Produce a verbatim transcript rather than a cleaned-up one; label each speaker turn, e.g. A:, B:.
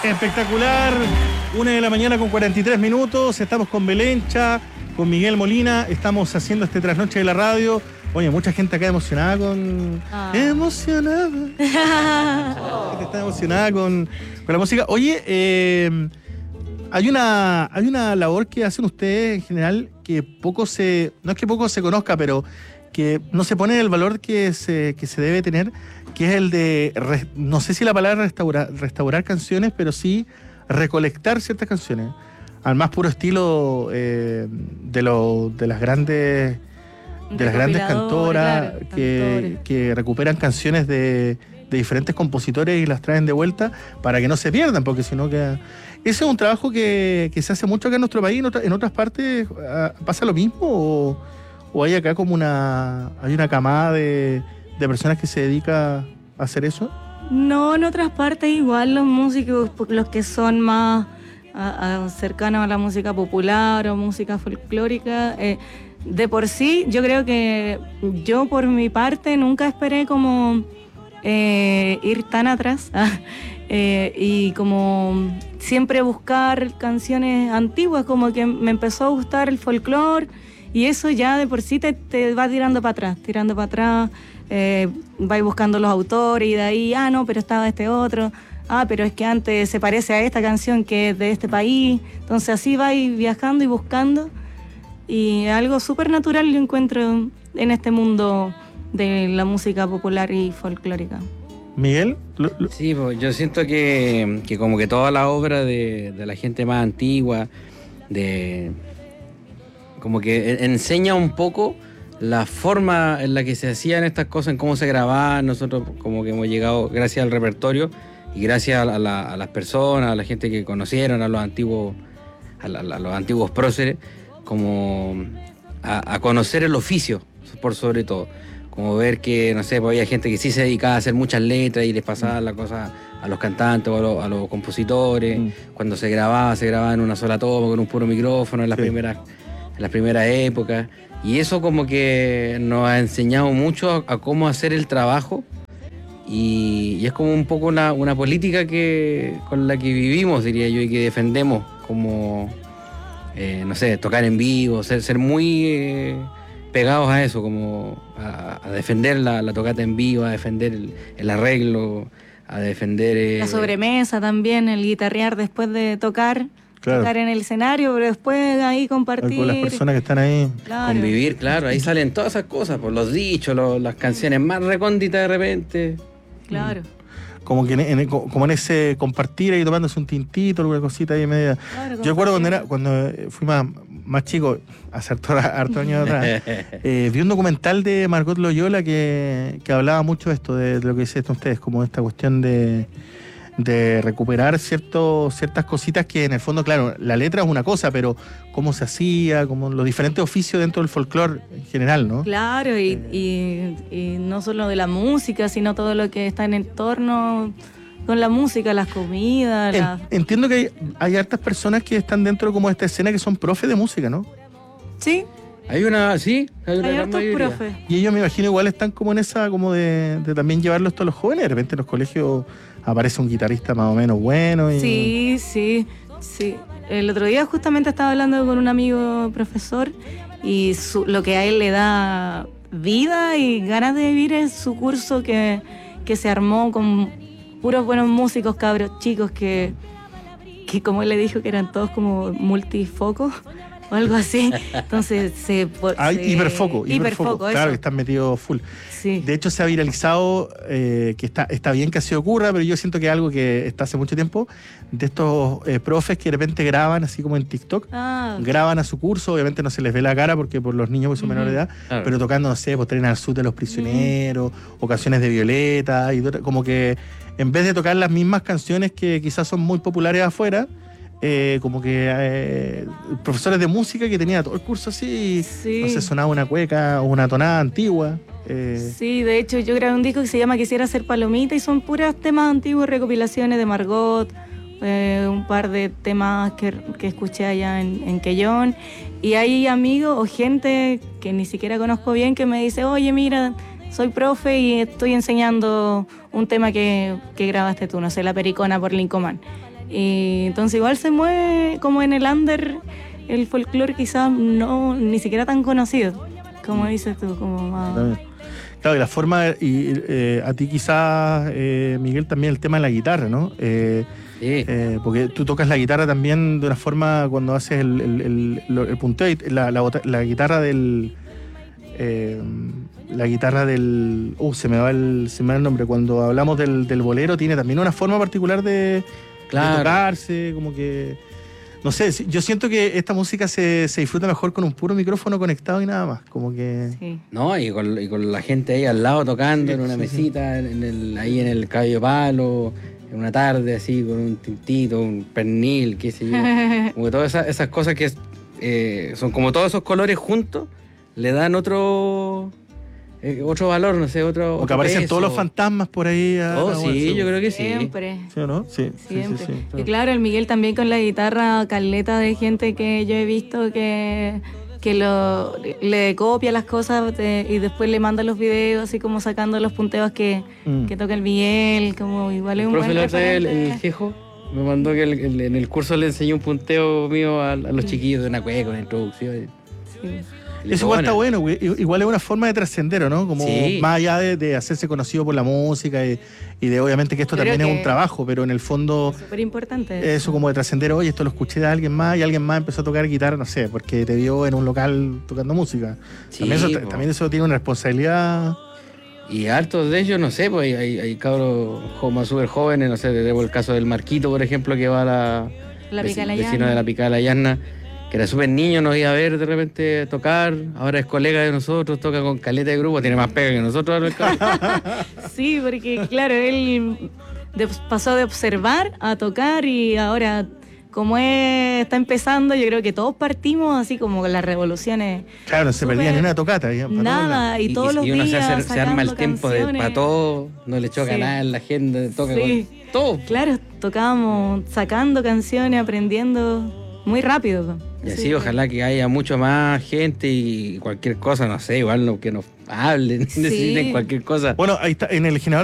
A: Espectacular, una de la mañana con cuarenta y tres minutos, estamos con Belencha, con Miguel Molina, estamos haciendo este trasnoche de la radio. Oye, mucha gente acá emocionada con... Ah. Emocionada. Gente está emocionada con, con la música. Oye, eh, hay, una, hay una labor que hacen ustedes en general que poco se... No es que poco se conozca, pero que no se pone el valor que se, que se debe tener, que es el de, no sé si la palabra restaurar, restaurar canciones, pero sí recolectar ciertas canciones, al más puro estilo eh, de, lo, de las grandes de las grandes cantoras, claro, que, que recuperan canciones de, de diferentes compositores y las traen de vuelta para que no se pierdan, porque si no queda... Ese es un trabajo que, que se hace mucho acá en nuestro país. En, otra, en otras partes pasa lo mismo, o, o hay acá como una hay una camada de, de personas que se dedica a hacer eso.
B: No, en otras partes igual los músicos, los que son más a, a, cercanos a la música popular o música folclórica, eh, de por sí, yo creo que yo por mi parte nunca esperé como eh, ir tan atrás eh, y como siempre buscar canciones antiguas, como que me empezó a gustar el folclore y eso ya de por sí te, te va tirando para atrás, tirando para atrás, eh, vais buscando los autores y de ahí, ah no, pero estaba este otro, ah, pero es que antes se parece a esta canción que es de este país, entonces así vais viajando y buscando. Y algo súper natural yo encuentro en este mundo de la música popular y folclórica.
A: ¿Miguel?
C: Sí, pues yo siento que, que como que toda la obra de, de la gente más antigua, de como que enseña un poco la forma en la que se hacían estas cosas, en cómo se grababan. Nosotros como que hemos llegado gracias al repertorio y gracias a, la, a las personas, a la gente que conocieron, a los antiguos, a, la, a los antiguos próceres, como a, a conocer el oficio, por sobre todo. Como ver que, no sé, pues había gente que sí se dedicaba a hacer muchas letras y les pasaba mm. la cosa a los cantantes o a, lo, a los compositores. Mm. Cuando se grababa, se grababa en una sola toma, con un puro micrófono en las, sí. primeras, en las primeras épocas. Y eso como que nos ha enseñado mucho a, a cómo hacer el trabajo. Y, y es como un poco una, una política que con la que vivimos, diría yo, y que defendemos como... Eh, no sé, tocar en vivo, ser, ser muy eh, pegados a eso, como a, a defender la, la tocata en vivo, a defender el, el arreglo, a defender... Eh,
B: la sobremesa también, el guitarrear después de tocar, claro. Tocar en el escenario, pero después ahí compartir.
A: Con las personas que están ahí.
C: Claro. Convivir, claro, ahí salen todas esas cosas, por los dichos, los, las canciones más recónditas de repente.
B: Claro.
A: Como, que en, en, como en ese compartir ahí tomándose un tintito, alguna cosita ahí media. Claro, yo recuerdo cuando era cuando fui más, más chico, hace harto, harto años atrás, eh, vi un documental de Margot Loyola que, que hablaba mucho de esto, de, de lo que dicen ustedes, como esta cuestión de, de recuperar cierto, ciertas cositas que en el fondo, claro, la letra es una cosa, pero cómo se hacía, como los diferentes oficios dentro del folclore en general, ¿no?
B: Claro, y, eh. y, y no solo de la música, sino todo lo que está en el entorno con la música, las comidas.
A: En,
B: la...
A: Entiendo que hay, hay hartas personas que están dentro como de esta escena que son profes de música, ¿no?
B: Sí.
C: Hay una, sí, hay una
B: hay hartos profes.
A: Y ellos me imagino igual están como en esa, como de, de también llevarlo esto a los jóvenes. De repente en los colegios aparece un guitarrista más o menos bueno. Y...
B: Sí, sí, sí. El otro día justamente estaba hablando con un amigo profesor y su, lo que a él le da vida y ganas de vivir es su curso que, que se armó con puros buenos músicos, cabros chicos que, que como él le dijo que eran todos como multifocos o algo así. Entonces se...
A: Ah,
B: se
A: hiperfoco, hiperfoco,
B: hiperfoco
A: claro,
B: eso.
A: que están metidos full.
B: Sí.
A: De hecho se ha viralizado, eh, que está, está bien que así ocurra, pero yo siento que es algo que está hace mucho tiempo, de estos eh, profes que de repente graban, así como en TikTok,
B: ah.
A: graban a su curso, obviamente no se les ve la cara porque por los niños que son uh-huh. menores de edad, claro. pero tocando, no sé, pues Tren al Sur de los Prisioneros, uh-huh. o canciones de Violeta, y como que en vez de tocar las mismas canciones que quizás son muy populares afuera, Eh, como que eh, profesores de música que tenía todo el curso así, sí. no sé, sonaba una cueca o una tonada antigua. Eh.
B: Sí, de hecho yo grabé un disco que se llama Quisiera ser palomita y son puras temas antiguos, recopilaciones de Margot, eh, un par de temas que, que escuché allá en, en Quellón, y hay amigos o gente que ni siquiera conozco bien que me dice, oye mira, soy profe y estoy enseñando un tema que, que grabaste tú, no sé, La Pericona por Lincoln. Y entonces igual se mueve como en el under, el folclore quizás no, ni siquiera tan conocido, como dices tú, como más...
A: Claro, y la forma, y eh, a ti quizás, eh, Miguel, también el tema de la guitarra, ¿no? Eh,
C: Sí.
A: eh, porque tú tocas la guitarra también de una forma cuando haces el, el, el, el, el punteo, y la, la, la guitarra del... Eh, la guitarra del... Uh, se me va el, se me va el nombre. Cuando hablamos del, del bolero, tiene también una forma particular de,
C: Claro.
A: de tocarse, como que... No sé, yo siento que esta música se, se disfruta mejor con un puro micrófono conectado y nada más, como que...
B: Sí.
C: No, y con, y con la gente ahí al lado tocando
A: Sí,
C: en una
A: sí,
C: mesita, en el, ahí en el cabello palo, en una tarde así, con un tintito, un pernil, qué sé yo. Como que todas esas, esas cosas que eh, son como todos esos colores juntos, le dan otro eh, otro valor, no sé, otro.
A: O que
C: otro
A: aparecen
C: peso.
A: todos los fantasmas por ahí. a-
C: Oh,
A: a-
C: sí, yo creo que sí.
B: Siempre.
A: ¿Sí o no? Sí, sí,
B: Siempre.
A: sí, sí.
B: Y claro, el Miguel también con la guitarra, caleta de gente que yo he visto que, que lo, le copia las cosas de- y después le manda los videos, así como sacando los punteos que,
A: Mm.
B: que toca el Miguel, como igual es
C: El
B: un
C: profe
B: buen
C: la otra vez, el,
B: referente.
C: el Jejo, me mandó que el- el- en el curso le enseñó un punteo mío a, a los chiquillos de una cueca, una introducción.
B: Sí.
C: Y
A: Eso igual está
C: bueno.
A: bueno, güey. Igual es una forma de trascender, ¿o ¿no? Como
C: Sí.
A: más allá de, de hacerse conocido por la música y, y de obviamente que esto
B: Yo creo
A: también es
B: que-
A: un trabajo, pero en el fondo
B: Súper importante.
A: eso como de trascender, oye, esto lo escuché de alguien más y alguien más empezó a tocar guitarra, no sé, porque te vio en un local tocando música.
C: Sí,
A: también, eso,
C: po.
A: también eso tiene una responsabilidad.
C: Y hartos de ellos, no sé, pues hay, hay, hay cabros jo- más súper jóvenes, no sé, tenemos el caso del Marquito, por ejemplo, que va a la,
B: La
C: veci-
B: pica la
C: vecino
B: llana.
C: de la Pica de la Llana, que era súper niño, nos iba a ver de repente tocar, ahora es colega de nosotros, toca con caleta de grupo, tiene más pega que nosotros ahora el cabrón.
B: Sí, porque claro, él de- pasó de observar a tocar y ahora, como es- está empezando, yo creo que todos partimos así como con las revoluciones.
A: Claro, no se
B: Súper-
A: perdía ni una tocata. ya, para todos lados.
B: Nada, y, todos los
C: y uno
B: días
C: se, hace- se arma el
B: sacando
C: tiempo de
B: canciones.
C: para todo, no le choca
B: Sí.
C: nada en la agenda, toca
B: Sí.
C: con todo.
B: Claro, tocábamos sacando canciones, aprendiendo muy rápido.
C: Y así, ojalá que haya mucho más gente y cualquier cosa, no sé, igual lo que nos hablen,
B: Sí.
C: necesiten cualquier cosa.
A: Bueno, ahí está, en el general